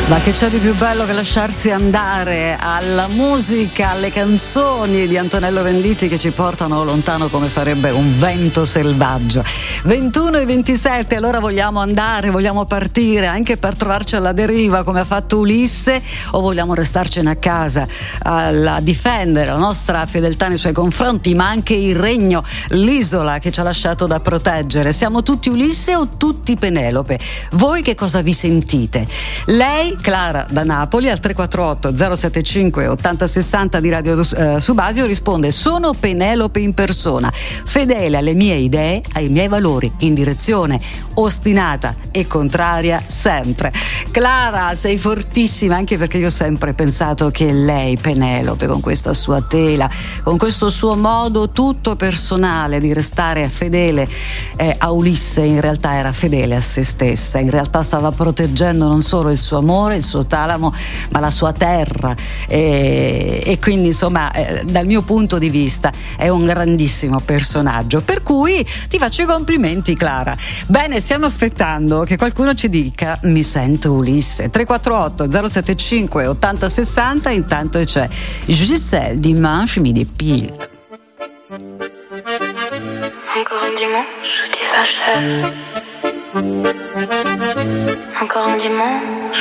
Ma che c'è di più bello che lasciarsi andare alla musica, alle canzoni di Antonello Venditti che ci portano lontano come farebbe un vento selvaggio. 21:27, allora vogliamo partire anche per trovarci alla deriva come ha fatto Ulisse, o vogliamo restarcene a casa a difendere la nostra fedeltà nei suoi confronti, ma anche il regno, l'isola che ci ha lasciato da proteggere? Siamo tutti Ulisse o tutti Penelope? Voi che cosa vi sentite? Lei, Clara da Napoli, al 348 075 8060 di Radio Subasio risponde: sono Penelope in persona, fedele alle mie idee, ai miei valori, in direzione ostinata e contraria sempre. Clara, sei fortissima, anche perché io ho sempre pensato che lei, Penelope, con questa sua tela, con questo suo modo tutto personale di restare fedele a Ulisse, in realtà era fedele a se stessa, in realtà stava proteggendo non solo il suo amore, il suo talamo, ma la sua terra, e quindi insomma dal mio punto di vista è un grandissimo personaggio, per cui ti faccio i complimenti, Clara. Bene, stiamo aspettando che qualcuno ci dica: mi sento Ulisse. 348 075 8060. Intanto c'è Gisèle Dimanche Midi Pile. Encore un dimanche qui s'achève. Encore un dimanche